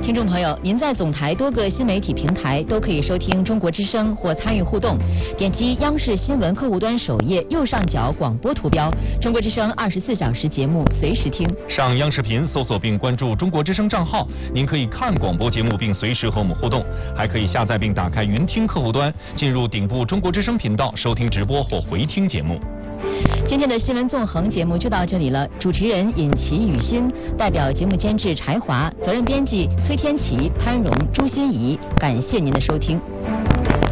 听众朋友，您在总台多个新媒体平台都可以收听中国之声或参与互动，点击央视新闻客户端首页右上角广播图标，中国之声24小时节目随时听。 上央视频搜索并关注中国之声账号，您可以看广播节目并随时和我们互动，还可以下载并打开云听客户端，进入顶部中国之声频道收听直播或回听节目。 今天的新闻纵横节目就到这里了，主持人尹奇、雨欣，代表节目监制柴华，责任编辑崔天琪、潘荣、朱心怡，感谢您的收听。